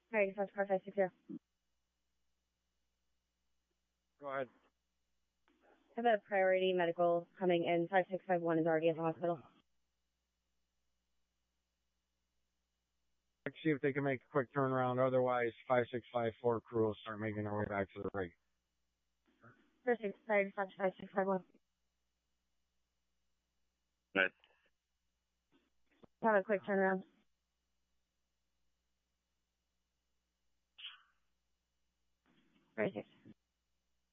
Sorry, dispatch car 560. Go ahead. I have a priority medical coming in. 5651 is already at the hospital. Let's see if they can make a quick turnaround. Otherwise, 5654 crew will start making their way back to the rig. Sorry, dispatch 5651. Right. Have a quick turnaround. Right here.